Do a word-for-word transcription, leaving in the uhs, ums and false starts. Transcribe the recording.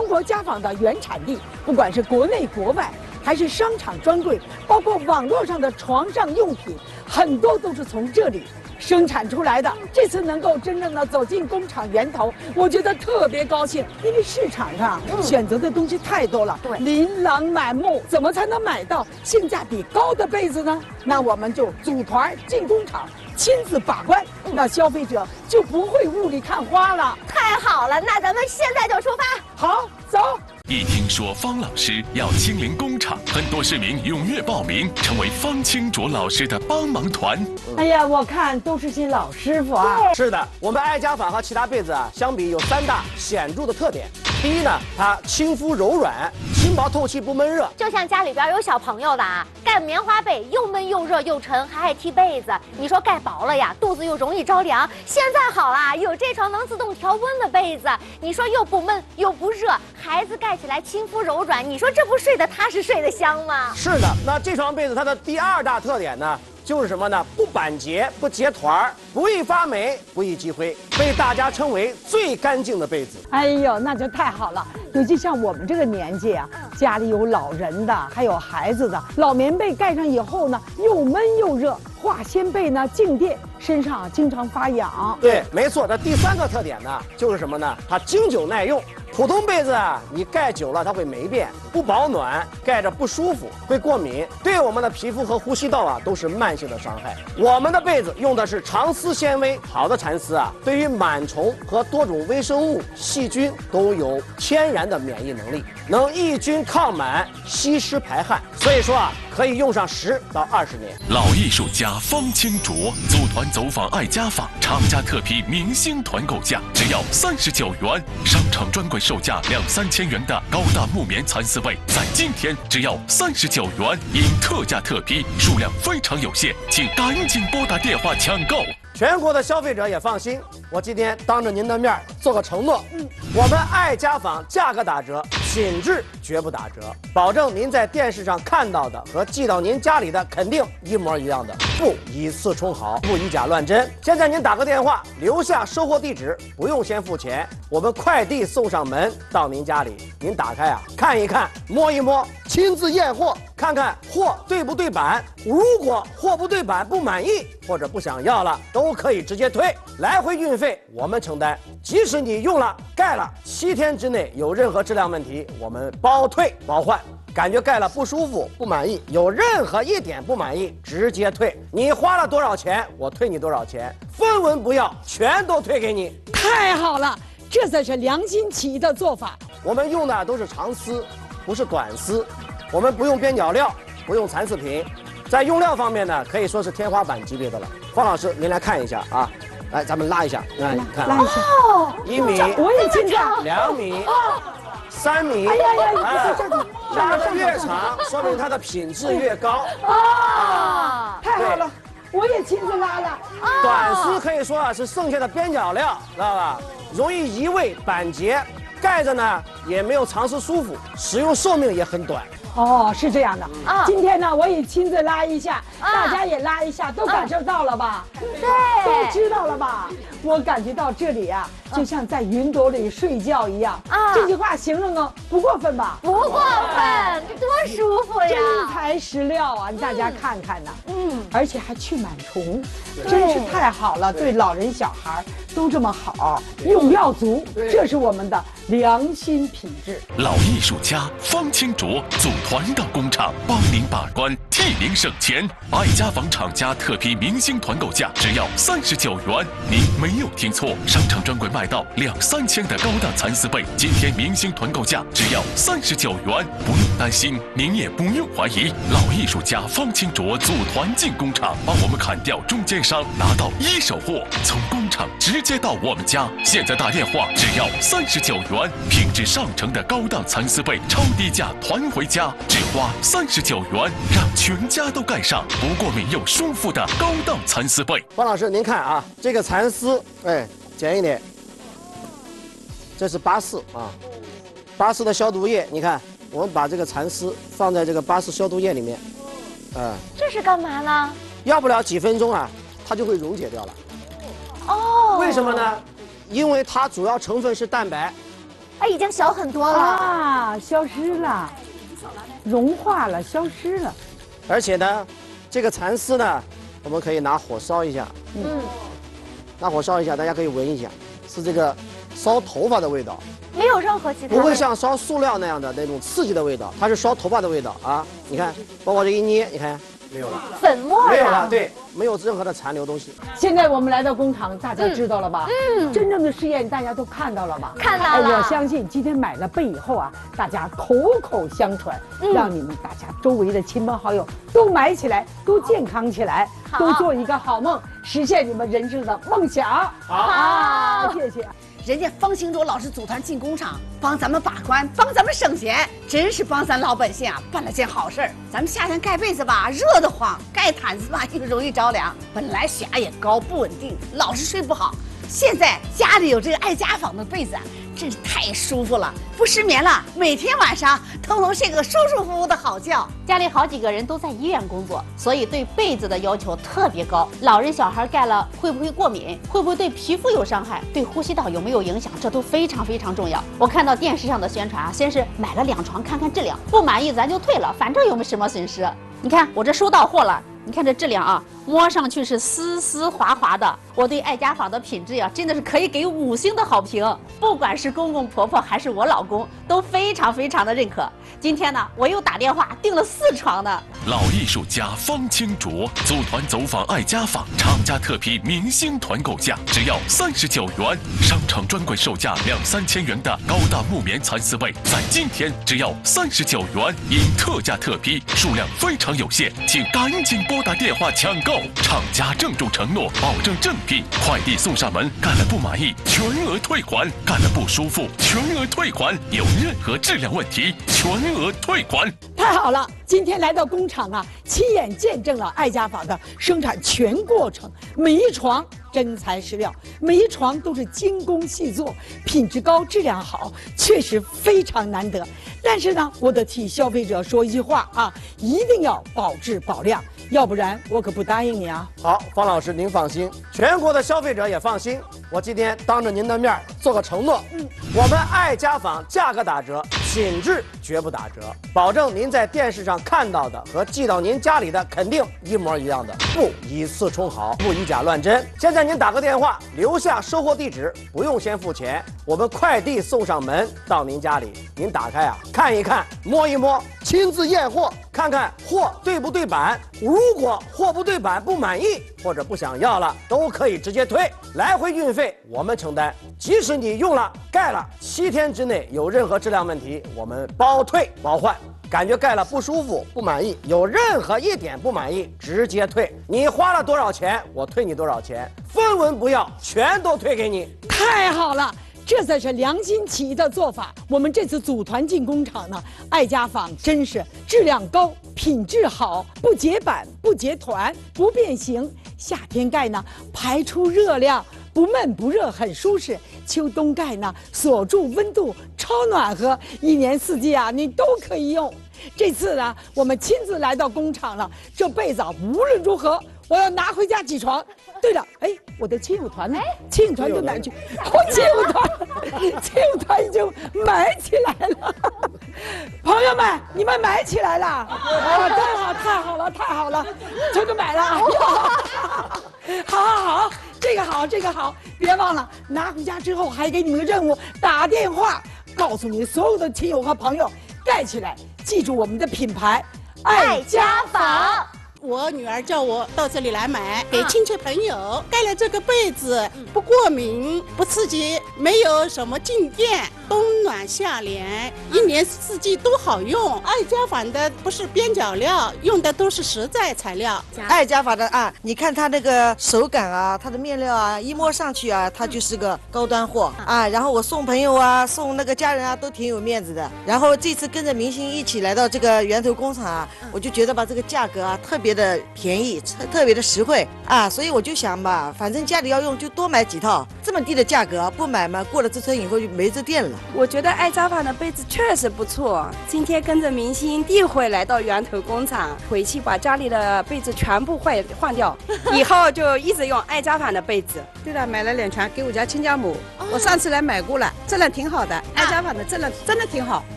国家纺的原产地，不管是国内国外，还是商场专柜，包括网络上的床上用品，很多都是从这里生产出来的。这次能够真正的走进工厂源头，我觉得特别高兴，因为市场上选择的东西太多了， 对， 琳琅满目，怎么才能买到性价比高的被子呢？那我们就组团进工厂，亲自把关，那消费者就不会雾里看花了。 太好了，那咱们现在就出发。 好，走。 一听说方老师要亲临工厂，很多市民踊跃报名，成为方清卓老师的帮忙团。 哎呀，我看都是些老师傅啊。 是的，我们爱家纺和其他被子啊相比有三大显著的特点。第一呢，它亲肤柔软，轻薄透气，不闷热。 就像家里边有小朋友的啊，盖棉花被又闷又热又沉，还爱踢被子。你说盖薄了呀，肚子又容易着凉。现在好啦，有这床能自动调温的被子，你说又不闷又不热，孩子盖起来亲肤柔软，你说这不睡得踏实睡得香吗？ 是的，那这床被子它的第二大特点呢，就是什么呢？不板结，不结团儿，不易发霉，不易积灰，被大家称为最干净的被子。 哎呦，那就太好了！尤其像我们这个年纪啊，家里有老人的，还有孩子的，老棉被盖上以后呢，又闷又热；化纤被呢，静电，身上啊经常发痒。 对，没错。那第三个特点呢，就是什么呢？它经久耐用。普通被子啊，你盖久了它会霉变，不保暖，盖着不舒服，会过敏，对我们的皮肤和呼吸道啊都是慢性的伤害。我们的被子用的是长丝纤维，好的蚕丝啊，对于螨虫和多种微生物、细菌都有天然的免疫能力，能抑菌抗螨、吸湿排汗，所以说啊，可以用上十到二十年。 老艺术家方清卓组团走访爱家纺，厂家特批明星团购价只要三十九元，商场专柜售价两三千元的高大木棉蚕丝被，在今天只要三十九元，因特价特批，数量非常有限，请赶紧拨打电话抢购。 全国的消费者也放心，我今天当着您的面做个承诺，嗯，我们爱家纺价格打折，品质绝不打折，保证您在电视上看到的和寄到您家里的肯定一模一样的，不以次充好，不以假乱真。现在您打个电话，留下收货地址，不用先付钱，我们快递送上门到您家里，您打开啊看一看，摸一摸，亲自验货，看看货对不对版。如果货不对版不满意或者不想要了，都可以直接退，来回运费我们承担。即使你用了盖了七天之内有任何质量问题，我们包退包换。感觉盖了不舒服不满意，有任何一点不满意直接退，你花了多少钱我退你多少钱，分文不要，全都退给你。 太好了，这才是良心企业的做法。 我们用的都是长丝，不是短丝，我们不用边角料，不用蚕丝品，在用料方面呢，可以说是天花板级别的了。方老师，您来看一下啊，来，咱们拉一下，来，你看， 拉一下， 哦， 一米， 我也亲看， 两米，三米， 哎呀呀， 哎这这拉得越长，说明它的品质越高。 啊，太好了，我也亲自拉了。 短丝可以说啊是剩下的边角料，知道吧？容易移位板结，盖着呢也没有长丝舒服，使用寿命也很短。 哦，是这样的啊。 今天呢，我也亲自拉一下， 啊大家也拉一下，都感受到了吧？ 对， 都知道了吧？我感觉到这里啊，就像在云朵里睡觉一样。 啊这句话形容的不过分吧？ 不过分，多舒服呀！ 真材实料啊！大家看看呐， 嗯， 而且还去螨虫，真是太好了，对老人小孩都这么好，用料足，这是我们的良心品质。 老艺术家方清卓组团到工厂，帮您把关，替您省钱。爱家纺厂家特批明星团购价只要三十九元，您没有听错，商场专柜卖到两三千的高档蚕丝被，今天明星团购价只要三十九元，不用担心，您也不用怀疑，老艺术家方清卓组团进工厂，帮我们砍掉中间商，拿到一手货，从工厂直接到我们家。现在打电话只要三十九元，品质上乘的高档蚕丝被，超低价团回家，只花三十九元，让全家都盖上不过敏又舒服的高档蚕丝被。 方老师，您看啊，这个蚕丝，哎，剪一点，这是八四啊，八四的消毒液，你看，我们把这个蚕丝放在这个八四消毒液里面，啊、 这是干嘛呢？ 要不了几分钟啊，它就会溶解掉了。 哦， 为什么呢？因为它主要成分是蛋白， 哎，已经小很多了啊，消失了，融化了，消失了。 而且呢，这个蚕丝呢，我们可以拿火烧一下，嗯，拿火烧一下，大家可以闻一下，是这个烧头发的味道。 没有任何其他， 不会像烧塑料那样的那种刺激的味道，它是烧头发的味道啊！你看，包括这一捏，你看没有了， 粉末没有了，对，没有任何的残留东西。 现在我们来到工厂，大家知道了吧？嗯，真正的试验大家都看到了吧？ 看到了。 我相信今天买了被以后啊，大家口口相传，让你们大家周围的亲朋好友都买起来，都健康起来，都做一个好梦，实现你们人生的梦想。好，谢谢。 人家方兴卓老师组团进工厂，帮咱们把关，帮咱们省钱，真是帮咱老百姓啊办了件好事儿。咱们夏天盖被子吧，热得慌；盖毯子吧，又容易着凉。本来血压也高，不稳定，老是睡不好。现在家里有这个爱家纺的被子，真是太舒服了，不失眠了。每天晚上通通睡个舒舒服服的好觉。 家里好几个人都在医院工作，所以对被子的要求特别高。老人小孩盖了会不会过敏？会不会对皮肤有伤害？对呼吸道有没有影响？这都非常非常重要。我看到电视上的宣传啊，先是买了两床看看质量，不满意咱就退了，反正又没什么损失。你看我这收到货了。 你看这质量啊，摸上去是丝丝滑滑的。我对爱家纺的品质呀，真的是可以给五星的好评。不管是公公婆婆还是我老公，都非常非常的认可。今天呢，我又打电话订了四床呢。 老艺术家方清卓组团走访爱家纺，厂家特批明星团购价只要三十九元，商场专柜售价两三千元的高档木棉蚕丝被，在今天只要三十九元，因特价特批，数量非常有限，请赶紧拨。 拨打电话抢购，厂家郑重承诺保证正品，快递送上门，干了不满意全额退还，干了不舒服全额退还，有任何质量问题全额退还。 太好了，今天来到工厂啊，亲眼见证了爱家纺的生产全过程，每一床真材实料，每一床都是精工细作，品质高，质量好，确实非常难得。但是呢，我得替消费者说一句话啊，一定要保质保量。 要不然我可不答应你啊！ 好，方老师您放心，全国的消费者也放心。我今天当着您的面做个承诺，嗯，我们爱家纺价格打折，品质绝不打折，保证您在电视上看到的和寄到您家里的肯定一模一样的，不以次充好，不以假乱真。现在您打个电话，留下收货地址，不用先付钱，我们快递送上门到您家里，您打开啊看一看，摸一摸，亲自验货，看看货对不对版。如果货不对版不满意或者不想要了，都可以直接退，来回运费我们承担。即使你用了盖了七天之内有任何质量问题，我们包退包换。感觉盖了不舒服不满意，有任何一点不满意直接退。你花了多少钱，我退你多少钱，分文不要，全都退给你。 太好了！ 这才是良心企业的做法。我们这次组团进工厂呢，爱家纺真是质量高、品质好，不结板、不结团、不变形。夏天盖呢，排出热量，不闷不热，很舒适。秋冬盖呢，锁住温度，超暖和，一年四季啊，你都可以用。这次呢，我们亲自来到工厂了，这被子啊，无论如何，我要拿回家起床。对了，哎，我的亲友团呢？亲友团就哪去？我亲友团，亲友团已经买起来了。朋友们，你们买起来了？啊，太好，太好了，太好了，全都买了。好好好，这个好，这个好，别忘了拿回家之后还给你们个任务，打电话告诉你所有的亲友和朋友盖起来，记住我们的品牌， 爱家纺。 我女儿叫我到这里来买，给亲戚朋友盖了这个被子，不过敏，不刺激，没有什么静电，冬暖夏凉，一年四季都好用。爱家纺的不是边角料，用的都是实在材料。 爱家纺的啊，你看它那个手感啊，它的面料啊，一摸上去啊，它就是个高端货啊。然后我送朋友啊，送那个家人啊，都挺有面子的。然后这次跟着明星一起来到这个源头工厂啊，我就觉得吧，这个价格啊特别的。 的便宜，特特别的实惠啊，所以我就想吧，反正家里要用就多买几套，这么低的价格不买嘛，过了这村以后就没这店了。 我觉得爱家纺的被子确实不错，今天跟着明星地会来到源头工厂，回去把家里的被子全部换换掉，以后就一直用爱家纺的被子。 对了，买了两床给我家亲家母，我上次来买过了，质量挺好的，爱家纺的质量真的挺好。